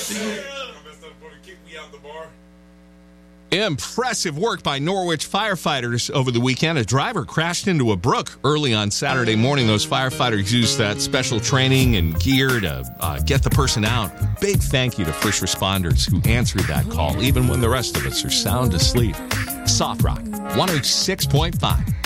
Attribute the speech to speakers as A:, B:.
A: Impressive work by Norwich firefighters over the weekend. A driver crashed into a brook early on Saturday morning. Those firefighters used that special training and gear to get the person out. Big thank you to first responders who answered that call, even when the rest of us are sound asleep. Soft Rock 106.5.